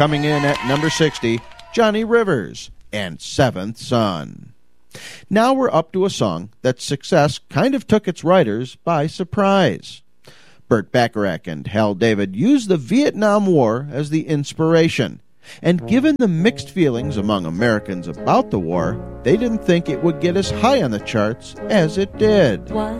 coming in at number 60, Johnny Rivers and Seventh Son. Now we're up to a song that success kind of took its writers by surprise. Burt Bacharach and Hal David used the Vietnam War as the inspiration, and given the mixed feelings among Americans about the war, they didn't think it would get as high on the charts as it did.